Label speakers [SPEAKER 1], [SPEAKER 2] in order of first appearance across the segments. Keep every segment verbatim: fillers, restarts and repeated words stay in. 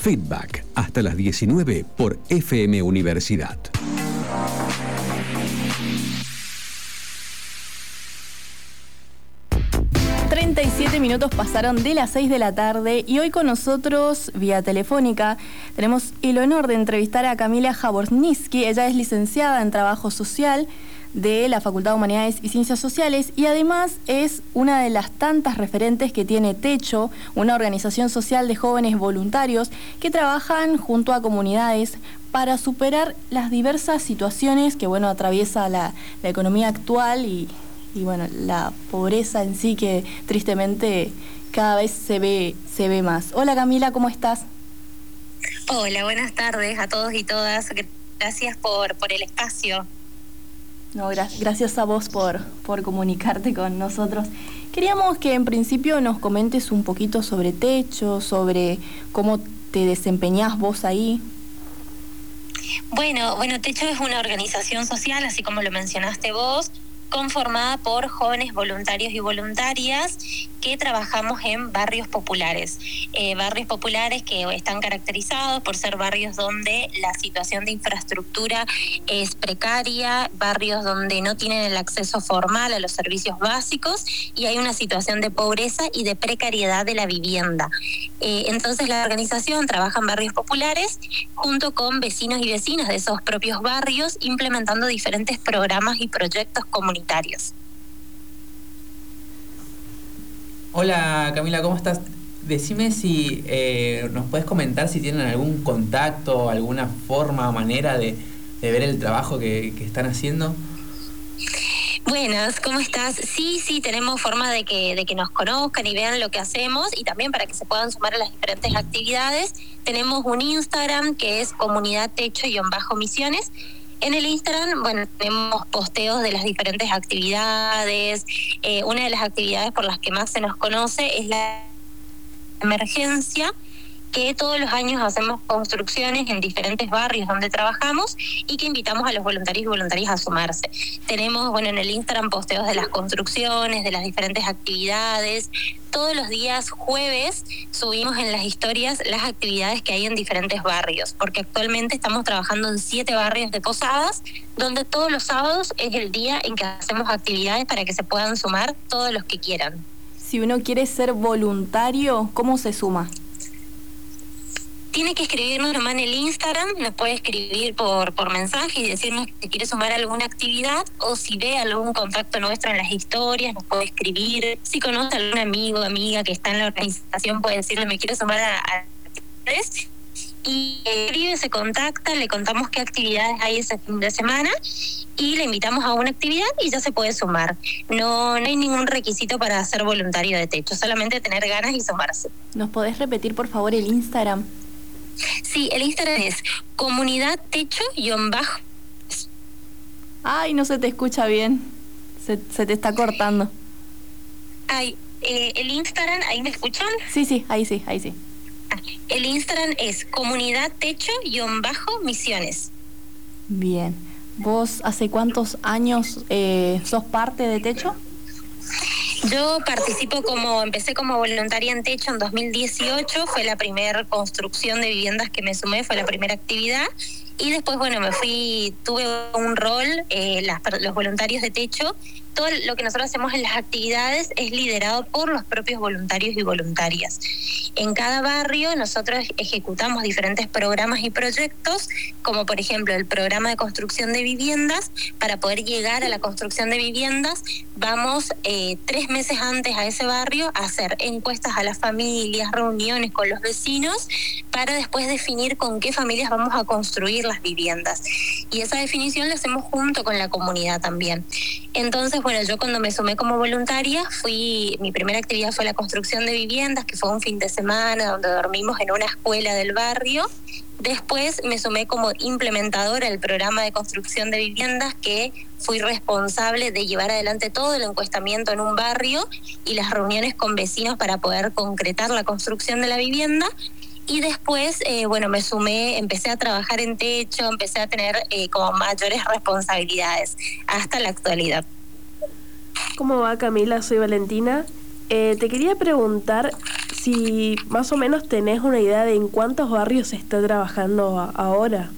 [SPEAKER 1] Feedback, hasta las diecinueve por F M Universidad.
[SPEAKER 2] treinta y siete minutos pasaron de las seis de la tarde y hoy con nosotros, vía telefónica, tenemos el honor de entrevistar a Camila Jaworski. Ella es licenciada en Trabajo Social de la Facultad de Humanidades y Ciencias Sociales y además es una de las tantas referentes que tiene Techo, una organización social de jóvenes voluntarios que trabajan junto a comunidades para superar las diversas situaciones que, bueno, atraviesa la, la economía actual y, y, bueno, la pobreza en sí que tristemente cada vez se ve, se ve más. Hola Camila, ¿cómo estás?
[SPEAKER 3] Hola, buenas tardes a todos y todas. Gracias por, por el espacio.
[SPEAKER 2] No, gra- gracias a vos por, por comunicarte con nosotros. Queríamos que en principio nos comentes un poquito sobre Techo, sobre cómo te desempeñás vos ahí.
[SPEAKER 3] Bueno, bueno, Techo es una organización social, así como lo mencionaste vos, conformada por jóvenes voluntarios y voluntarias que trabajamos en barrios populares. Eh, barrios populares que están caracterizados por ser barrios donde la situación de infraestructura es precaria, barrios donde no tienen el acceso formal a los servicios básicos y hay una situación de pobreza y de precariedad de la vivienda. Eh, entonces la organización trabaja en barrios populares junto con vecinos y vecinas de esos propios barrios, implementando diferentes programas y proyectos comunitarios.
[SPEAKER 4] Hola Camila, ¿cómo estás? Decime si eh, nos puedes comentar si tienen algún contacto, alguna forma o manera de, de ver el trabajo que, que están haciendo.
[SPEAKER 3] Buenas, ¿cómo estás? Sí, sí, tenemos forma de que, de que nos conozcan y vean lo que hacemos y también para que se puedan sumar a las diferentes actividades. Tenemos un Instagram que es Comunidad Techo-Misiones. En el Instagram, bueno, tenemos posteos de las diferentes actividades. Eh, una de las actividades por las que más se nos conoce es la emergencia, que todos los años hacemos construcciones en diferentes barrios donde trabajamos y que invitamos a los voluntarios y voluntarias a sumarse. Tenemos, bueno, en el Instagram posteos de las construcciones, de las diferentes actividades. Todos los días jueves subimos en las historias las actividades que hay en diferentes barrios, porque actualmente estamos trabajando en siete barrios de Posadas, donde todos los sábados es el día en que hacemos actividades para que se puedan sumar todos los que quieran.
[SPEAKER 2] Si uno quiere ser voluntario, ¿cómo se suma?
[SPEAKER 3] Tiene que escribirnos nomás en el Instagram, nos puede escribir por, por mensaje y decirnos que quiere sumar a alguna actividad, o si ve algún contacto nuestro en las historias, nos puede escribir. Si conoce a algún amigo o amiga que está en la organización, puede decirle me quiero sumar a, a actividades. Y escribe, se contacta, le contamos qué actividades hay ese fin de semana y le invitamos a una actividad y ya se puede sumar. No, no hay ningún requisito para ser voluntario de Techo, solamente tener ganas y sumarse.
[SPEAKER 2] ¿Nos podés repetir por favor el Instagram?
[SPEAKER 3] Sí, el Instagram es Comunidad Techo-Bajo.
[SPEAKER 2] Ay, no se te escucha bien. Se, se te está cortando.
[SPEAKER 3] Ay, eh, el Instagram, ¿ahí me escuchan?
[SPEAKER 2] Sí, sí, ahí sí, ahí sí.
[SPEAKER 3] El Instagram es Comunidad Techo-Misiones.
[SPEAKER 2] Bien. ¿Vos hace cuántos años eh, sos parte de Techo?
[SPEAKER 3] Yo participo como, empecé como voluntaria en Techo en dos mil dieciocho, fue la primera construcción de viviendas que me sumé, fue la primera actividad. Y después, bueno, me fui, tuve un rol, eh, las, los voluntarios de Techo. Todo lo que nosotros hacemos en las actividades es liderado por los propios voluntarios y voluntarias. En cada barrio nosotros ejecutamos diferentes programas y proyectos, como por ejemplo el programa de construcción de viviendas. Para poder llegar a la construcción de viviendas, vamos eh, tres meses antes a ese barrio a hacer encuestas a las familias, reuniones con los vecinos, para después definir con qué familias vamos a construir las viviendas. Y esa definición la hacemos junto con la comunidad también. Entonces, bueno, yo cuando me sumé como voluntaria, fui, mi primera actividad fue la construcción de viviendas, que fue un fin de semana donde dormimos en una escuela del barrio. Después me sumé como implementadora del programa de construcción de viviendas, que fui responsable de llevar adelante todo el encuestamiento en un barrio y las reuniones con vecinos para poder concretar la construcción de la vivienda. Y después, eh, bueno, me sumé, empecé a trabajar en Techo, empecé a tener eh, como mayores responsabilidades hasta la actualidad.
[SPEAKER 5] ¿Cómo va, Camila? Soy Valentina. Eh, te quería preguntar si más o menos tenés una idea de en cuántos barrios se está trabajando a- ahora.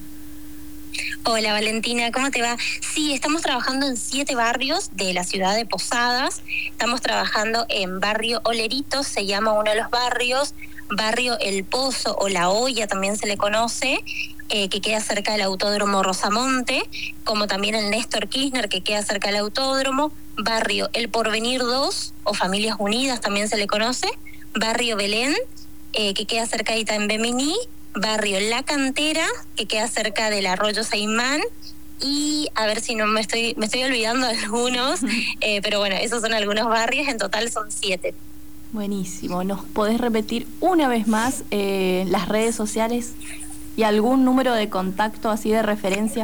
[SPEAKER 3] Hola Valentina, ¿cómo te va? Sí, estamos trabajando en siete barrios de la ciudad de Posadas. Estamos trabajando en barrio Oleritos, se llama uno de los barrios, barrio El Pozo o La Olla también se le conoce, eh, que queda cerca del Autódromo Rosamonte, como también el Néstor Kirchner, que queda cerca del Autódromo, barrio El Porvenir dos o Familias Unidas también se le conoce, barrio Belén, eh, que queda cerca de Itambemini, barrio La Cantera, que queda cerca del Arroyo Saimán, y a ver si no me estoy me estoy olvidando de algunos, eh, pero bueno, esos son algunos barrios, en total son siete.
[SPEAKER 2] Buenísimo. ¿Nos podés repetir una vez más eh, las redes sociales y algún número de contacto así de referencia?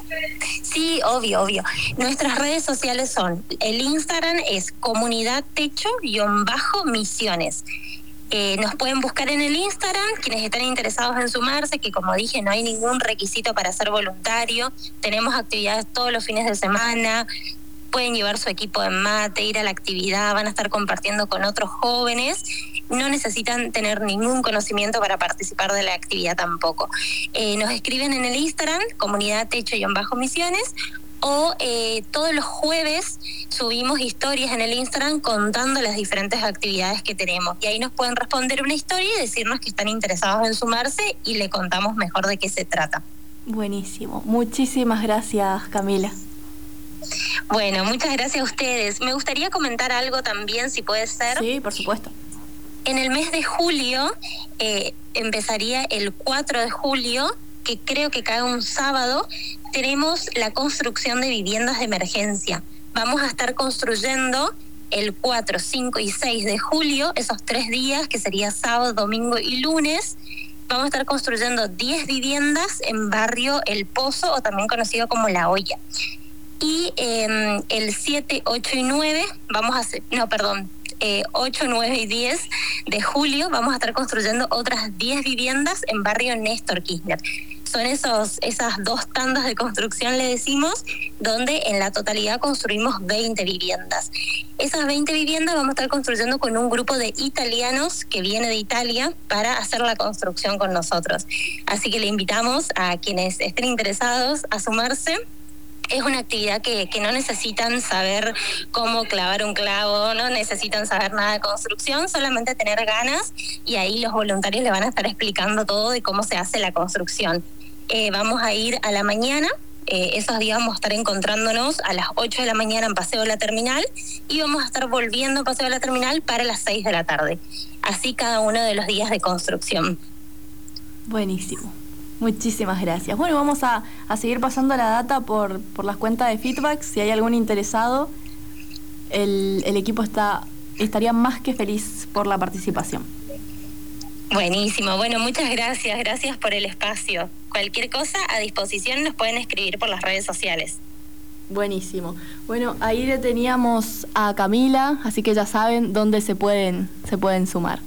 [SPEAKER 3] Sí, obvio, obvio. Nuestras redes sociales son, el Instagram es Comunidad Techo-Misiones. Eh, nos pueden buscar en el Instagram, quienes están interesados en sumarse, que como dije, no hay ningún requisito para ser voluntario. Tenemos actividades todos los fines de semana, pueden llevar su equipo de mate, ir a la actividad, van a estar compartiendo con otros jóvenes. No necesitan tener ningún conocimiento para participar de la actividad tampoco. Eh, nos escriben en el Instagram, Comunidad Techo-Misiones, o eh, todos los jueves subimos historias en el Instagram contando las diferentes actividades que tenemos, y ahí nos pueden responder una historia y decirnos que están interesados en sumarse y le contamos mejor de qué se trata.
[SPEAKER 2] Buenísimo. Muchísimas gracias, Camila.
[SPEAKER 3] Bueno, muchas gracias a ustedes. Me gustaría comentar algo también, si puede ser.
[SPEAKER 2] Sí, por supuesto.
[SPEAKER 3] En el mes de julio, eh, empezaría el cuatro de julio, que creo que cae un sábado, tenemos la construcción de viviendas de emergencia. Vamos a estar construyendo el cuatro, cinco y seis de julio, esos tres días, que sería sábado, domingo y lunes. Vamos a estar construyendo diez viviendas en barrio El Pozo, o también conocido como La Olla. Y eh, el siete, ocho y nueve, vamos a hacer, no, perdón, eh, ocho, nueve y diez de julio, vamos a estar construyendo otras diez viviendas en barrio Néstor Kirchner. Son esos, esas dos tandas de construcción, le decimos, donde en la totalidad construimos veinte viviendas. Esas veinte viviendas vamos a estar construyendo con un grupo de italianos que viene de Italia para hacer la construcción con nosotros. Así que le invitamos a quienes estén interesados a sumarse. Es una actividad que, que no necesitan saber cómo clavar un clavo, no necesitan saber nada de construcción, solamente tener ganas, y ahí los voluntarios le van a estar explicando todo de cómo se hace la construcción. Eh, vamos a ir a la mañana, eh, esos días vamos a estar encontrándonos a las ocho de la mañana en Paseo de la Terminal, y vamos a estar volviendo a Paseo de la Terminal para las seis de la tarde. Así cada uno de los días de construcción.
[SPEAKER 2] Buenísimo. Muchísimas gracias. Bueno, vamos a, a seguir pasando la data por, por las cuentas de Feedback. Si hay algún interesado, el, el equipo está estaría más que feliz por la participación.
[SPEAKER 3] Buenísimo. Bueno, muchas gracias. Gracias por el espacio. Cualquier cosa a disposición nos pueden escribir por las redes sociales.
[SPEAKER 2] Buenísimo. Bueno, ahí le teníamos a Camila, así que ya saben dónde se pueden, se pueden sumar.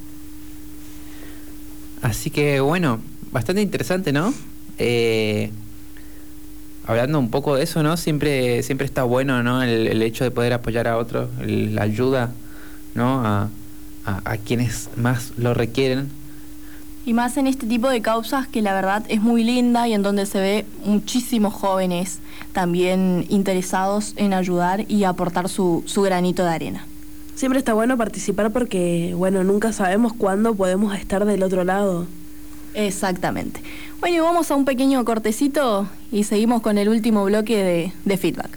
[SPEAKER 4] Así que bueno, bastante interesante, ¿no? Eh, hablando un poco de eso, ¿no? Siempre, siempre está bueno, ¿no? El, el hecho de poder apoyar a otros, el, la ayuda, ¿no? A, a, a quienes más lo requieren.
[SPEAKER 2] Y más en este tipo de causas que la verdad es muy linda y en donde se ve muchísimos jóvenes también interesados en ayudar y aportar su, su granito de arena.
[SPEAKER 5] Siempre está bueno participar porque, bueno, nunca sabemos cuándo podemos estar del otro lado.
[SPEAKER 2] Exactamente. Bueno, y vamos a un pequeño cortecito y seguimos con el último bloque de, de Feedback.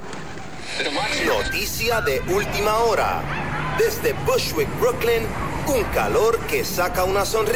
[SPEAKER 6] Noticia de última hora. Desde Bushwick, Brooklyn, un calor que saca una sonrisa.